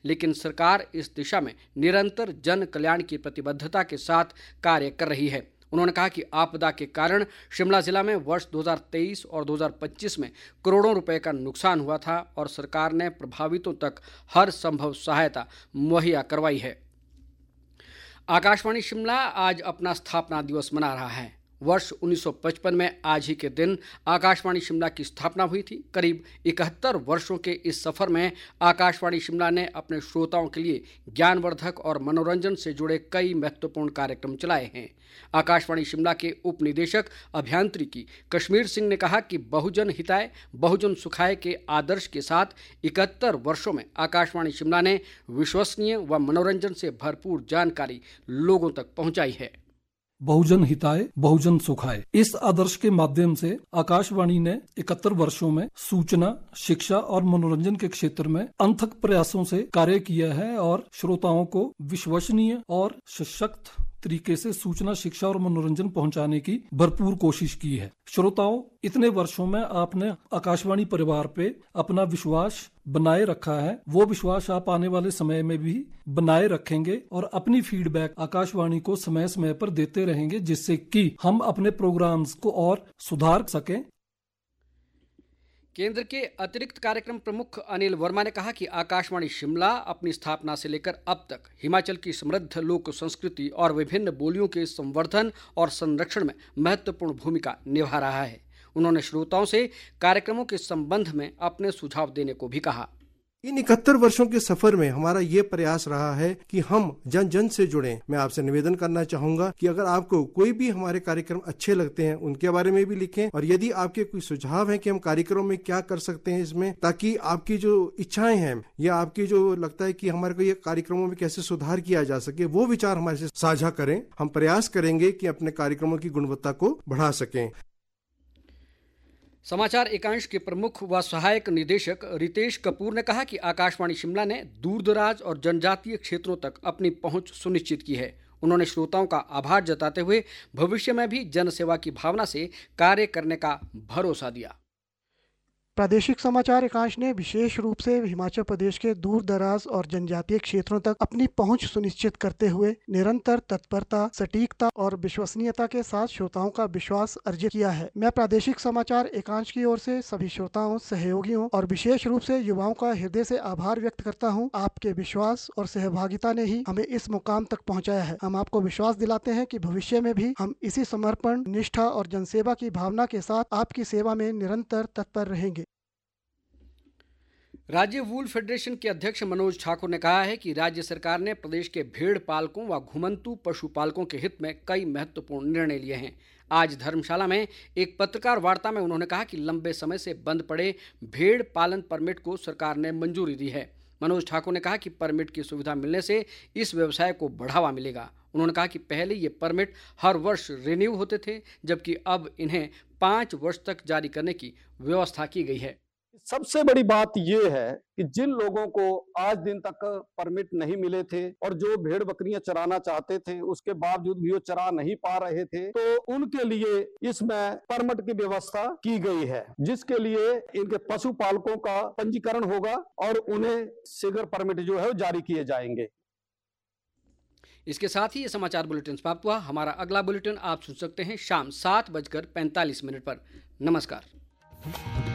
लेकिन सरकार इस दिशा में निरंतर जन कल्याण की प्रतिबद्धता के साथ कार्य कर रही है। उन्होंने कहा कि आपदा के कारण शिमला जिला में वर्ष 2023 और 2025 में करोड़ों रुपए का नुकसान हुआ था और सरकार ने प्रभावितों तक हर संभव सहायता मुहैया करवाई है। आकाशवाणी शिमला आज अपना स्थापना दिवस मना रहा है। वर्ष 1955 में आज ही के दिन आकाशवाणी शिमला की स्थापना हुई थी। करीब 71 वर्षों के इस सफर में आकाशवाणी शिमला ने अपने श्रोताओं के लिए ज्ञानवर्धक और मनोरंजन से जुड़े कई महत्वपूर्ण कार्यक्रम चलाए हैं। आकाशवाणी शिमला के उप निदेशक अभियांत्रिकी कश्मीर सिंह ने कहा कि बहुजन हिताय बहुजन सुखाय के आदर्श के साथ 71 वर्षों में आकाशवाणी शिमला ने विश्वसनीय व मनोरंजन से भरपूर जानकारी लोगों तक पहुंचाई है। बहुजन हिताय बहुजन सुखाय इस आदर्श के माध्यम से आकाशवाणी ने 71 वर्षों में सूचना, शिक्षा और मनोरंजन के क्षेत्र में अथक प्रयासों से कार्य किया है और श्रोताओं को विश्वसनीय और सशक्त तरीके से सूचना, शिक्षा और मनोरंजन पहुंचाने की भरपूर कोशिश की है। श्रोताओं, इतने वर्षों में आपने आकाशवाणी परिवार पे अपना विश्वास बनाए रखा है। वो विश्वास आप आने वाले समय में भी बनाए रखेंगे और अपनी फीडबैक आकाशवाणी को समय समय पर देते रहेंगे, जिससे कि हम अपने प्रोग्राम्स को और सुधार सकें। केंद्र के अतिरिक्त कार्यक्रम प्रमुख अनिल वर्मा ने कहा कि आकाशवाणी शिमला अपनी स्थापना से लेकर अब तक हिमाचल की समृद्ध लोक संस्कृति और विभिन्न बोलियों के संवर्धन और संरक्षण में महत्वपूर्ण भूमिका निभा रहा है। उन्होंने श्रोताओं से कार्यक्रमों के संबंध में अपने सुझाव देने को भी कहा। इन 71 वर्षों के सफर में हमारा ये प्रयास रहा है कि हम जन जन से जुड़ें। मैं आपसे निवेदन करना चाहूंगा कि अगर आपको कोई भी हमारे कार्यक्रम अच्छे लगते हैं, उनके बारे में भी लिखें और यदि आपके कोई सुझाव है कि हम कार्यक्रम में क्या कर सकते हैं इसमें, ताकि आपकी जो इच्छाएं हैं या आपकी जो लगता है कि हमारे को ये कार्यक्रमों में कैसे सुधार किया जा सके, वो विचार हमारे से साझा करें। हम प्रयास करेंगे कि अपने कार्यक्रमों की गुणवत्ता को बढ़ा सकें। समाचार एकांश के प्रमुख व सहायक निदेशक रितेश कपूर ने कहा कि आकाशवाणी शिमला ने दूरदराज और जनजातीय क्षेत्रों तक अपनी पहुंच सुनिश्चित की है। उन्होंने श्रोताओं का आभार जताते हुए भविष्य में भी जनसेवा की भावना से कार्य करने का भरोसा दिया। प्रादेशिक समाचार एकांश ने विशेष रूप से हिमाचल प्रदेश के दूर दराज और जनजातीय क्षेत्रों तक अपनी पहुंच सुनिश्चित करते हुए निरंतर तत्परता, सटीकता और विश्वसनीयता के साथ श्रोताओं का विश्वास अर्जित किया है। मैं प्रादेशिक समाचार एकांश की ओर से सभी श्रोताओं, सहयोगियों और विशेष रूप से युवाओं का हृदय से आभार व्यक्त करता हूं। आपके विश्वास और सहभागिता ने ही हमें इस मुकाम तक पहुंचाया है। हम आपको विश्वास दिलाते हैं कि भविष्य में भी हम इसी समर्पण, निष्ठा और जनसेवा की भावना के साथ आपकी सेवा में निरंतर तत्पर रहेंगे। राज्य वूल फेडरेशन के अध्यक्ष मनोज ठाकुर ने कहा है कि राज्य सरकार ने प्रदेश के भेड़ पालकों व घुमंतू पशुपालकों के हित में कई महत्वपूर्ण निर्णय लिए हैं। आज धर्मशाला में एक पत्रकार वार्ता में उन्होंने कहा कि लंबे समय से बंद पड़े भेड़ पालन परमिट को सरकार ने मंजूरी दी है। मनोज ठाकुर ने कहा कि परमिट की सुविधा मिलने से इस व्यवसाय को बढ़ावा मिलेगा। उन्होंने कहा कि पहले ये परमिट हर वर्ष रिन्यू होते थे, जबकि अब इन्हें 5 वर्ष तक जारी करने की व्यवस्था की गई है। सबसे बड़ी बात यह है कि जिन लोगों को आज दिन तक परमिट नहीं मिले थे और जो भेड़ बकरियां चराना चाहते थे, उसके बावजूद भी वो चरा नहीं पा रहे थे, तो उनके लिए इसमें परमिट की व्यवस्था की गई है, जिसके लिए इनके पशुपालकों का पंजीकरण होगा और उन्हें शीघ्र परमिट जो है वो जारी किए जाएंगे। इसके साथ ही ये समाचार बुलेटिन समाप्त हुआ। हमारा अगला बुलेटिन आप सुन सकते हैं शाम 7:45 पर। नमस्कार।